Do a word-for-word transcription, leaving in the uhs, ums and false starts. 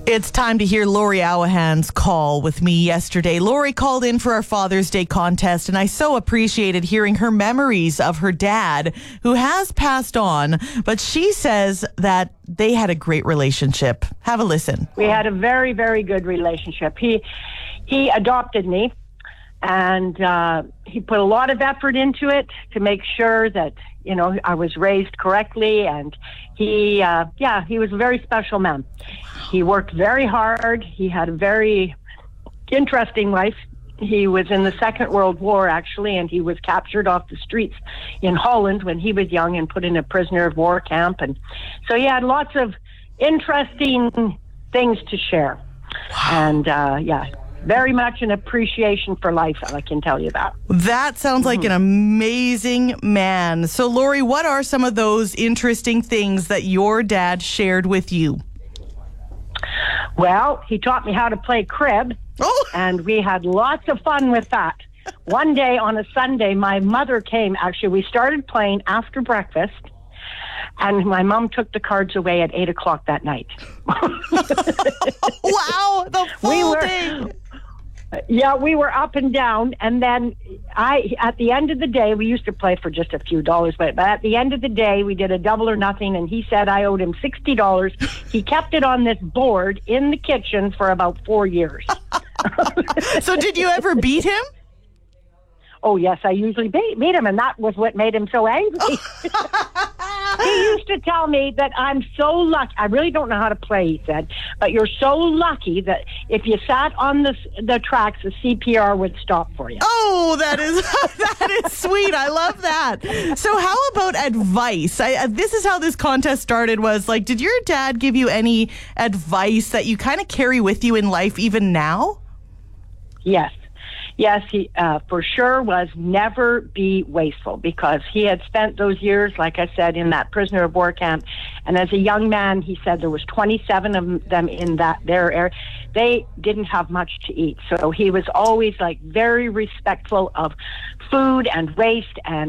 It's time to hear Lori Awahan's call with me yesterday. Lori called in for our Father's Day contest, and I so appreciated hearing her memories of her dad, who has passed on, but she says that they had a great relationship. Have a listen. We had a very, very good relationship. He he adopted me, and uh, he put a lot of effort into it to make sure that, you know, I was raised correctly, and he, uh, yeah, he was a very special man. He worked very hard. He had a very interesting life. He was in the Second World War, actually, and he was captured off the streets in Holland when he was young and put in a prisoner of war camp. And so he had lots of interesting things to share. Wow. And, uh, yeah, very much an appreciation for life, I can tell you that. That sounds like an amazing man. So, Lori, what are some of those interesting things that your dad shared with you? Well, he taught me how to play crib, oh. and we had lots of fun with that. One day on a Sunday, my mother came. Actually, we started playing after breakfast, and my mom took the cards away at eight o'clock that night. Wow, the full we were, day. Yeah, we were up and down, and then I, at the end of the day, we used to play for just a few dollars, but, but at the end of the day, we did a double or nothing, and he said I owed him sixty dollars. He kept it on this board in the kitchen for about four years. So did you ever beat him? Oh, yes, I usually beat, beat him, and that was what made him so angry. He used to tell me that I'm so lucky. I really don't know how to play, he said, but you're so lucky that if you sat on the the tracks, the C P R would stop for you. Oh, that is that is sweet. I love that. So how about advice? I, uh, this is how this contest started, was like, did your dad give you any advice that you kind of carry with you in life even now? Yes. Yes, he uh, for sure was never be wasteful, because he had spent those years, like I said, in that prisoner of war camp. And as a young man, he said there was twenty-seven of them in that their area. They didn't have much to eat. So he was always like very respectful of food and waste and